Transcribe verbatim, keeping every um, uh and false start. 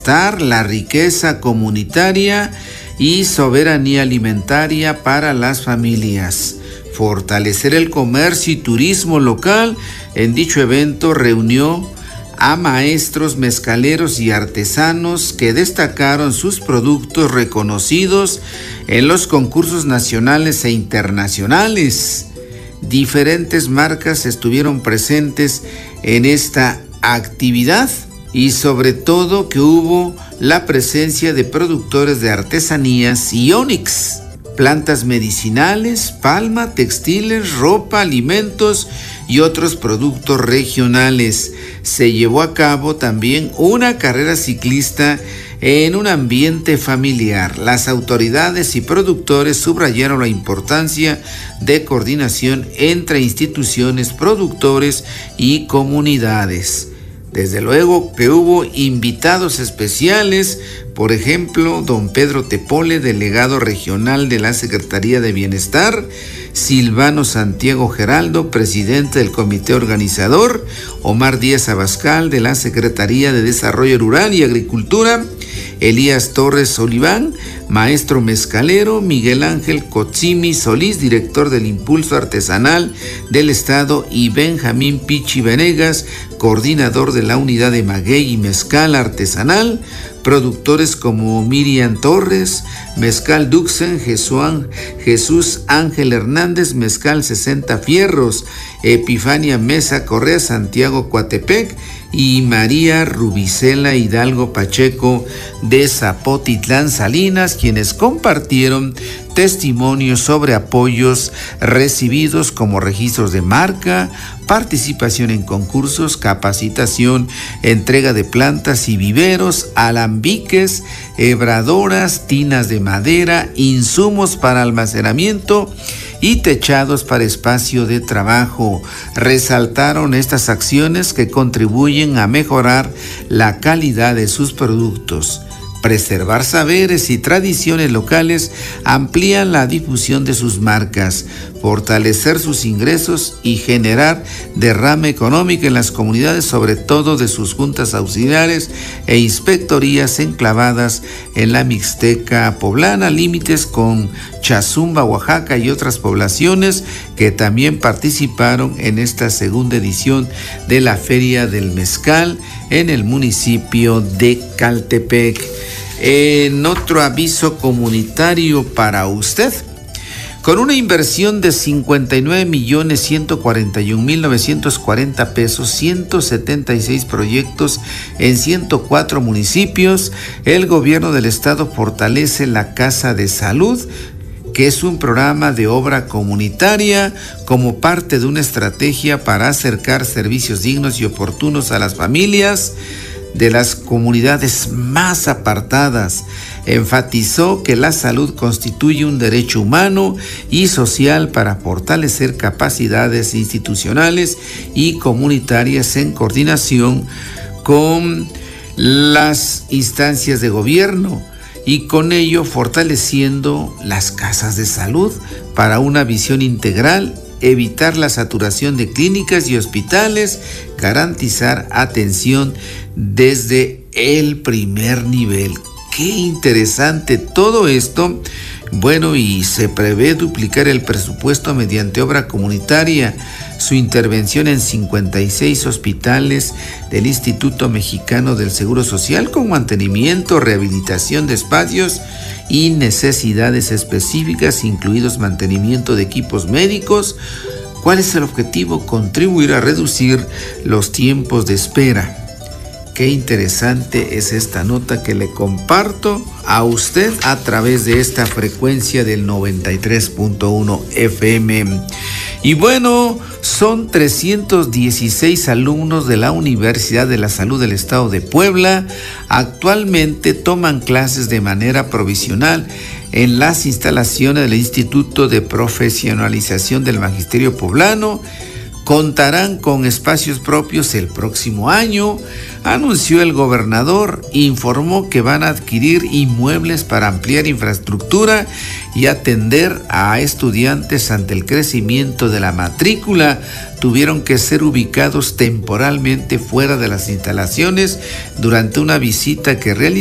la riqueza comunitaria y soberanía alimentaria para las familias. Fortalecer el comercio y turismo local. En dicho evento reunió a maestros, mezcaleros y artesanos que destacaron sus productos reconocidos en los concursos nacionales e internacionales. Diferentes marcas estuvieron presentes en esta actividad y sobre todo que hubo la presencia de productores de artesanías y ónix, plantas medicinales, palma, textiles, ropa, alimentos y otros productos regionales. Se llevó a cabo también una carrera ciclista en un ambiente familiar. Las autoridades y productores subrayaron la importancia de coordinación entre instituciones, productores y comunidades. Desde luego que hubo invitados especiales, por ejemplo, don Pedro Tepole, delegado regional de la Secretaría de Bienestar, Silvano Santiago Geraldo, presidente del comité organizador, Omar Díaz Abascal, de la Secretaría de Desarrollo Rural y Agricultura, Elías Torres Oliván, maestro mezcalero, Miguel Ángel Cotzimi Solís, director del Impulso Artesanal del Estado, y Benjamín Pichi Venegas, coordinador de la unidad de maguey y mezcal artesanal, productores como Miriam Torres, Mezcal Duxen, Jesús Ángel Hernández, Mezcal sesenta Fierros, Epifania Mesa Correa, Santiago Coatepec y María Rubicela Hidalgo Pacheco de Zapotitlán Salinas, quienes compartieron testimonios sobre apoyos recibidos como registros de marca, participación en concursos, capacitación, entrega de plantas y viveros, alambiques, hebradoras, tinas de madera, insumos para almacenamiento y techados para espacio de trabajo. Resaltaron estas acciones que contribuyen a mejorar la calidad de sus productos. Preservar saberes y tradiciones locales amplían la difusión de sus marcas, fortalecer sus ingresos y generar derrame económico en las comunidades, sobre todo de sus juntas auxiliares e inspectorías enclavadas en la Mixteca poblana, límites con Chazumba, Oaxaca y otras poblaciones que también participaron en esta segunda edición de la Feria del Mezcal en el municipio de Caltepec. En otro aviso comunitario para usted, con una inversión de cincuenta y nueve millones ciento cuarenta y un mil novecientos cuarenta pesos, ciento setenta y seis proyectos en ciento cuatro municipios, el gobierno del estado fortalece la Casa de Salud, que es un programa de obra comunitaria como parte de una estrategia para acercar servicios dignos y oportunos a las familias de las comunidades más apartadas. Enfatizó que la salud constituye un derecho humano y social para fortalecer capacidades institucionales y comunitarias en coordinación con las instancias de gobierno, y con ello fortaleciendo las casas de salud para una visión integral, evitar la saturación de clínicas y hospitales, garantizar atención desde el primer nivel. Qué interesante todo esto. Bueno, y se prevé duplicar el presupuesto mediante obra comunitaria. Su intervención en cincuenta y seis hospitales del Instituto Mexicano del Seguro Social, con mantenimiento, rehabilitación de espacios y necesidades específicas, incluidos mantenimiento de equipos médicos. ¿Cuál es el objetivo? Contribuir a reducir los tiempos de espera. Qué interesante es esta nota que le comparto a usted a través de esta frecuencia del noventa y tres punto uno F M. Y bueno, son trescientos dieciséis alumnos de la Universidad de la Salud del Estado de Puebla. Actualmente toman clases de manera provisional en las instalaciones del Instituto de Profesionalización del Magisterio Poblano, contarán con espacios propios el próximo año, anunció el gobernador. Informó que van a adquirir inmuebles para ampliar infraestructura y atender a estudiantes ante el crecimiento de la matrícula. Tuvieron que ser ubicados temporalmente fuera de las instalaciones durante una visita que realizó